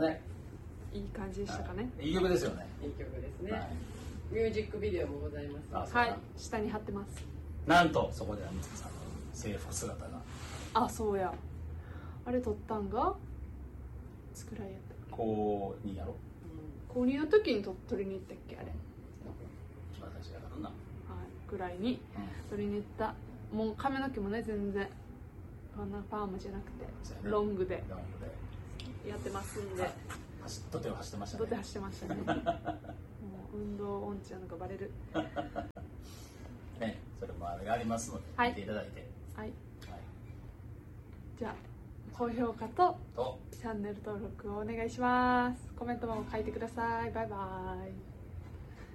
ね。 いい感じでしたかね。 いい曲ですよね。 いい曲ですね。ミュージックビデオもございます。 はい、下に貼ってます。 なんとそこでみつきさんの制服姿が。 あ、そうや。あれ撮ったんがいつくらいやったっけ。 高2やろ。 高2の時に撮りに行ったっけあれ。 一番最初やからな。 はい、ぐらいに撮りに行った。もう髪の毛もね全然パーマじゃなくてロングでやってますんで。 土手を走ってましたね。 土手走ってましたね。もう運動音痴なのがバレる。 ね、それもありますので、 はい、 見ていただいて。 はい。じゃあ高評価ととチャンネル登録をお願いします。コメントも書いてください。バイバイ。